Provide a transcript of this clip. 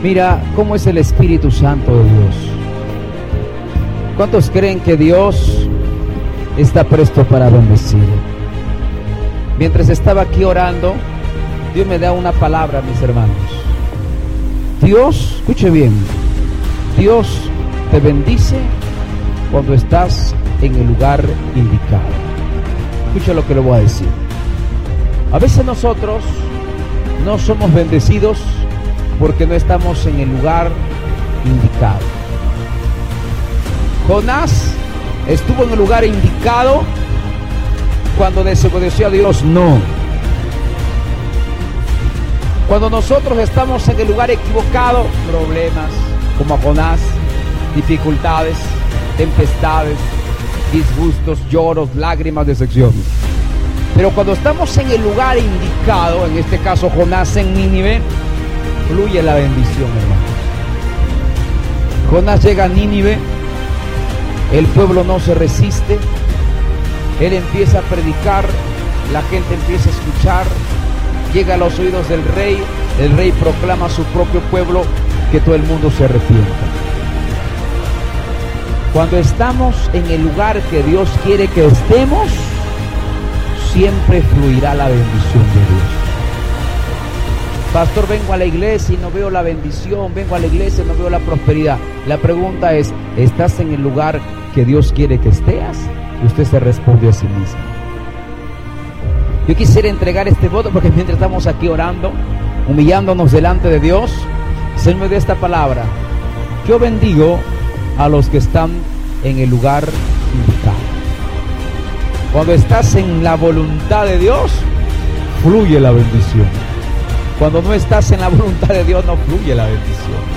Mira cómo es el Espíritu Santo de Dios. ¿Cuántos creen que Dios está presto para bendecir? Mientras estaba aquí orando, Dios me da una palabra, mis hermanos. Dios, escuche bien, Dios te bendice cuando estás en el lugar indicado. Escucha lo que le voy a decir. A veces nosotros no somos bendecidos porque no estamos en el lugar indicado. Jonás estuvo en el lugar indicado cuando desobedeció a Dios. No. Cuando nosotros estamos en el lugar equivocado, problemas como a Jonás, dificultades, tempestades, disgustos, lloros, lágrimas, decepciones. Pero cuando estamos en el lugar indicado, en este caso Jonás en Nínive, fluye la bendición, hermano. Jonás llega a Nínive, el pueblo no se resiste, él empieza a predicar, la gente empieza a escuchar, llega a los oídos del rey, el rey proclama a su propio pueblo que todo el mundo se arrepienta. Cuando estamos en el lugar que Dios quiere que estemos, siempre fluirá la bendición de Dios. Pastor, vengo a la iglesia y no veo la bendición, vengo a la iglesia y no veo la prosperidad. La pregunta es, ¿estás en el lugar que Dios quiere que estés? Y usted se responde a sí mismo. Yo quisiera entregar este voto porque mientras estamos aquí orando, humillándonos delante de Dios, Señor me dio esta palabra. Yo bendigo a los que están en el lugar indicado. Cuando estás en la voluntad de Dios, fluye la bendición. Cuando no estás en la voluntad de Dios, no fluye la bendición.